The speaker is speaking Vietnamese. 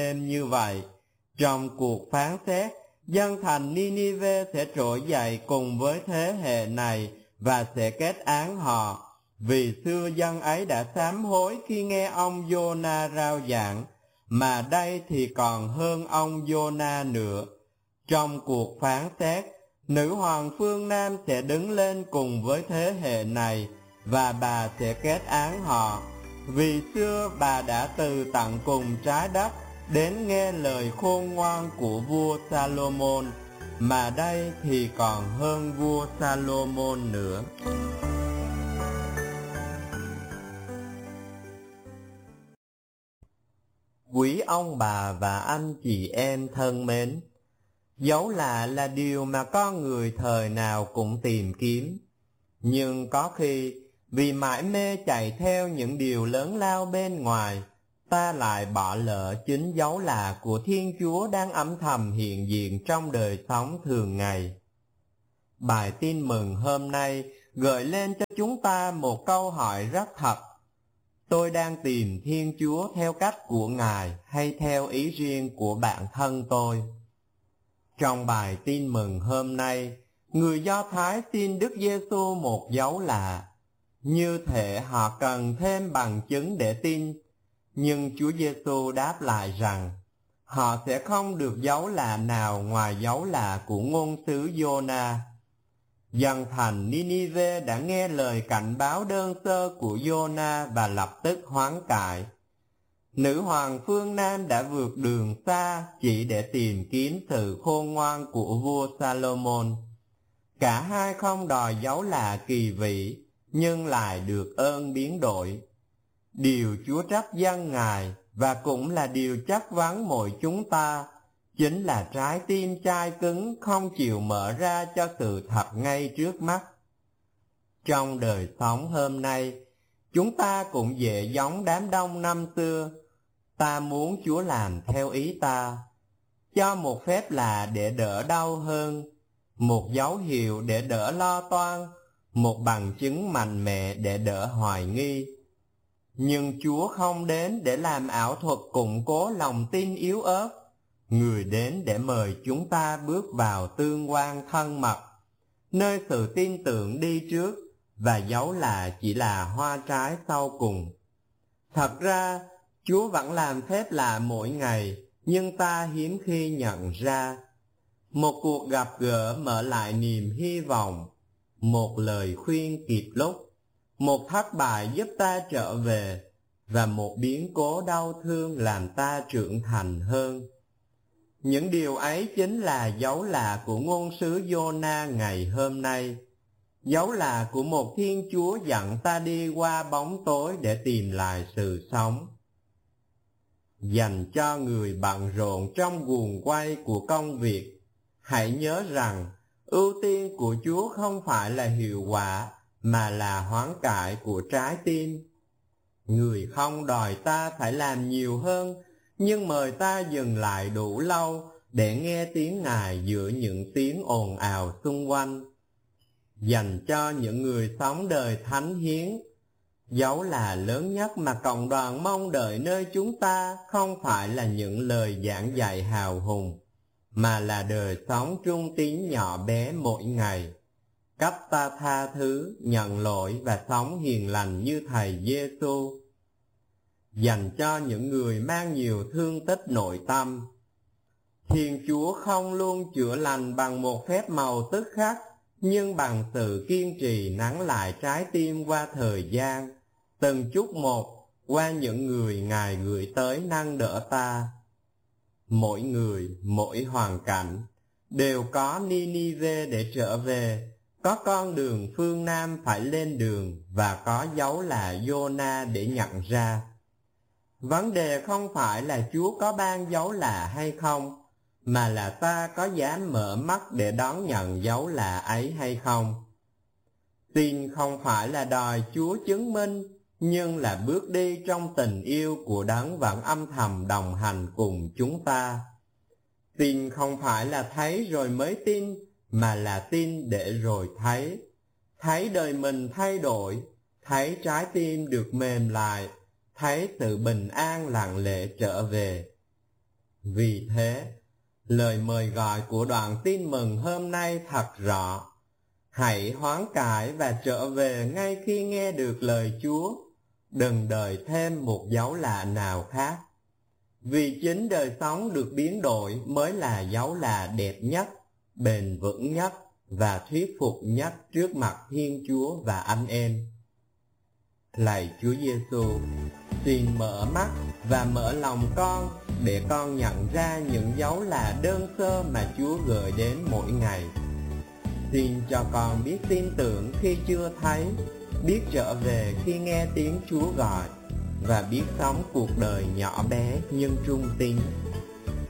Jerusalem như vậy. Trong cuộc phán xét, dân thành Ninive sẽ trỗi dậy cùng với thế hệ này và sẽ kết án họ, vì xưa dân ấy đã sám hối khi nghe ông Giô-na rao giảng, mà đây thì còn hơn ông Giô-na nữa. Trong cuộc phán xét, nữ hoàng phương Nam sẽ đứng lên cùng với thế hệ này, và bà sẽ kết án họ, vì xưa bà đã từ tận cùng trái đất đến nghe lời khôn ngoan của vua Salomon, mà đây thì còn hơn vua Salomon nữa. Quý ông bà và anh chị em thân mến, dấu lạ là điều mà con người thời nào cũng tìm kiếm. Nhưng có khi, vì mải mê chạy theo những điều lớn lao bên ngoài, ta lại bỏ lỡ chính dấu lạ của Thiên Chúa đang âm thầm hiện diện trong đời sống thường ngày. Bài tin mừng hôm nay gợi lên cho chúng ta một câu hỏi rất thật. Tôi đang tìm Thiên Chúa theo cách của Ngài hay theo ý riêng của bản thân tôi? Trong bài tin mừng hôm nay, người Do Thái xin Đức Giêsu một dấu lạ. Như thể họ cần thêm bằng chứng để tin, nhưng Chúa Giêsu đáp lại rằng họ sẽ không được dấu lạ nào ngoài dấu lạ của ngôn sứ Giô-na. Dân thành Ninive đã nghe lời cảnh báo đơn sơ của Giô-na và lập tức hoán cải. Nữ hoàng phương Nam đã vượt đường xa chỉ để tìm kiếm sự khôn ngoan của vua Salomon. Cả hai không đòi dấu lạ kỳ vị, nhưng lại được ơn biến đổi. Điều Chúa trách dân Ngài, và cũng là điều trách vấn mỗi chúng ta, chính là trái tim chai cứng không chịu mở ra cho sự thật ngay trước mắt. Trong đời sống hôm nay, chúng ta cũng dễ giống đám đông năm xưa. Ta muốn Chúa làm theo ý ta, cho một phép lạ để đỡ đau hơn, một dấu hiệu để đỡ lo toan, một bằng chứng mạnh mẽ để đỡ hoài nghi. Nhưng Chúa không đến để làm ảo thuật củng cố lòng tin yếu ớt. Người đến để mời chúng ta bước vào tương quan thân mật, nơi sự tin tưởng đi trước và dấu lạ chỉ là hoa trái sau cùng. Thật ra, Chúa vẫn làm phép lạ mỗi ngày, nhưng ta hiếm khi nhận ra. Một cuộc gặp gỡ mở lại niềm hy vọng, một lời khuyên kịp lúc, một thất bại giúp ta trở về, và một biến cố đau thương làm ta trưởng thành hơn. Những điều ấy chính là dấu lạ của ngôn sứ Giô-na ngày hôm nay, dấu lạ của một Thiên Chúa dẫn ta đi qua bóng tối để tìm lại sự sống. Dành cho người bận rộn trong guồng quay của công việc, hãy nhớ rằng ưu tiên của Chúa không phải là hiệu quả, mà là hoán cải của trái tim. Người không đòi ta phải làm nhiều hơn, nhưng mời ta dừng lại đủ lâu để nghe tiếng Ngài giữa những tiếng ồn ào xung quanh. Dành cho những người sống đời thánh hiến, dấu là lớn nhất mà cộng đoàn mong đợi nơi chúng ta không phải là những lời giảng dạy hào hùng, mà là đời sống trung tín nhỏ bé mỗi ngày. Cách ta tha thứ, nhận lỗi và sống hiền lành như Thầy Giêsu. Dành cho những người mang nhiều thương tích nội tâm, Thiên Chúa không luôn chữa lành bằng một phép màu tức khắc, nhưng bằng sự kiên trì nắng lại trái tim qua thời gian, từng chút một qua những người Ngài gửi tới nâng đỡ ta. Mỗi người, mỗi hoàn cảnh đều có Ninive để trở về, có con đường phương Nam phải lên đường, và có dấu là Giô-na để nhận ra. Vấn đề không phải là Chúa có ban dấu lạ hay không, mà là ta có dám mở mắt để đón nhận dấu lạ ấy hay không. Tin không phải là đòi Chúa chứng minh, nhưng là bước đi trong tình yêu của Đấng vẫn âm thầm đồng hành cùng chúng ta. Tin không phải là thấy rồi mới tin, mà là tin để rồi thấy. Thấy đời mình thay đổi, thấy trái tim được mềm lại, thấy sự bình an lặng lẽ trở về. Vì thế, lời mời gọi của đoạn tin mừng hôm nay thật rõ. Hãy hoán cải và trở về ngay khi nghe được lời Chúa. Đừng đợi thêm một dấu lạ nào khác. Vì chính đời sống được biến đổi mới là dấu lạ đẹp nhất, bền vững nhất và thuyết phục nhất trước mặt Thiên Chúa và anh em. Lạy Chúa Giêsu, xin mở mắt và mở lòng con để con nhận ra những dấu lạ đơn sơ mà Chúa gửi đến mỗi ngày. Xin cho con biết tin tưởng khi chưa thấy, biết trở về khi nghe tiếng Chúa gọi, và biết sống cuộc đời nhỏ bé nhưng trung tín